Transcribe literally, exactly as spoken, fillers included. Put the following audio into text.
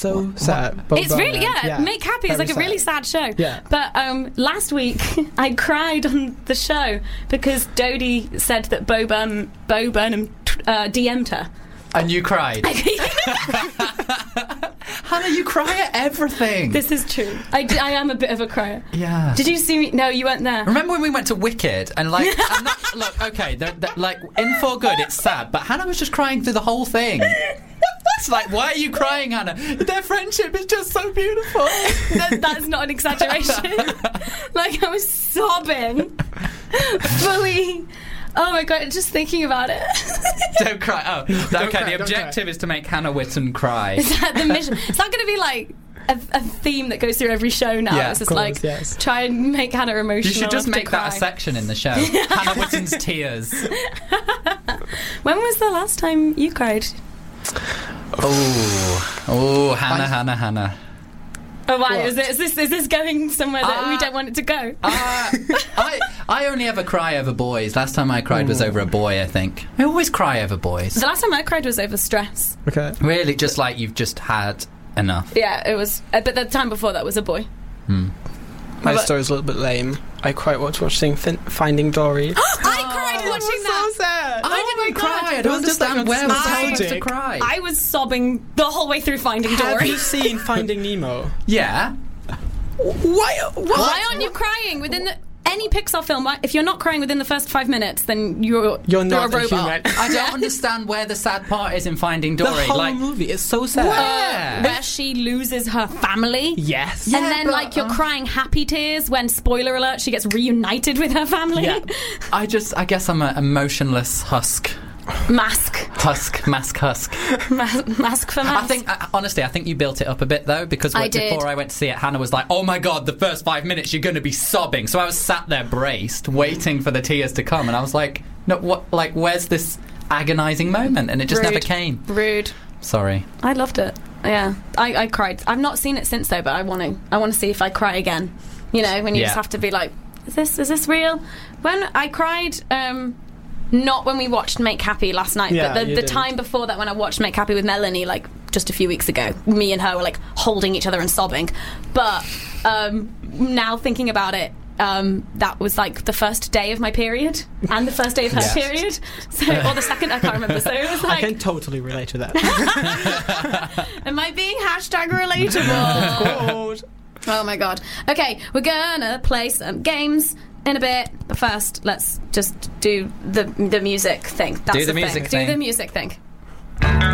so what? sad. It's really, yeah, yeah, Make Happy is like a sad. really sad show. Yeah. But um, last week, I cried on the show because Dodie said that Bo, Burnham, Bo Burnham uh, D M'd her. And you cried. Hannah, you cry at everything. This is true. I, d- I am a bit of a crier. Yeah. Did you see me? No, you weren't there. Remember when we went to Wicked and like, I'm not, look, okay, they're, they're, like in For Good, it's sad, but Hannah was just crying through the whole thing. It's like, why are you crying, Hannah? Their friendship is just so beautiful. that, that's not an exaggeration. Like I was sobbing, fully. Oh my god, just thinking about it. Don't cry. Oh, Don't okay. cry, The don't objective cry. is to make Hannah Witten cry. Is that the mission? It's not going to be like a, a theme that goes through every show now. Yeah, it's just of course, like yes. try and make Hannah emotional. You should just enough make to that a cry. section in the show. Hannah Witten's tears. When was the last time you cried? Oh, oh, Hannah, I- Hannah, Hannah. Oh, why What? is, it, is this is this going somewhere that we Uh, don't want it to go? Uh, I I only ever cry over boys. Last time I cried was over a boy, I think. I always cry over boys. The last time I cried was over stress. Okay. Really, just like you've just had enough. Yeah, it was. Uh, but the time before that was a boy. Hmm. My But- story's a little bit lame. I quite watched watching fin- Finding Dory. I cried watching that. sad. I didn't God. cry. I It don't was just like understand where was I supposed to nostalgic. cry. I was sobbing the whole way through Finding Have Dory. you seen Finding Nemo? Yeah. Why? What? Why aren't you crying within the any Pixar film? If you're not crying within the first five minutes, then you're You're not a a robot. human. I don't understand where the sad part is in Finding The Dory. whole like, movie is so sad. Where? Where she loses her family. Yes. Yeah, and then, but, like, you're uh, crying happy tears when, spoiler alert, she gets reunited with her family. Yeah. I just, I guess I'm an emotionless husk. Mask. Husk, mask, husk. Ma- mask for mask. I think, uh, honestly, I think you built it up a bit though, because I when- did. before I went to see it, Hannah was like, "Oh my god, the first five minutes you're going to be sobbing." So I was sat there braced, waiting for the tears to come, and I was like, "No, what? Like, where's this agonising moment?" And it just Rude. never came. Rude. Sorry. I loved it. Yeah. I, I cried. I've not seen it since, though, but I want to. I want to see if I cry again. You know, when you Yeah. just have to be like, is this, is this real? When I cried... um Not when we watched Make Happy last night, Yeah, but the, you the did. time before that when I watched Make Happy with Melanie, like, just a few weeks ago. Me and her were, like, holding each other and sobbing. But um, now thinking about it, um, that was, like, the first day of my period and the first day of her Yes. period. So, or the second, I can't remember. So it was I like, can totally relate to that. am I being hashtag relatable? Oh, my God. Okay, we're gonna play some games in a bit, but first, let's just do the the music thing. That's Do the thing. music Do thing. the music thing.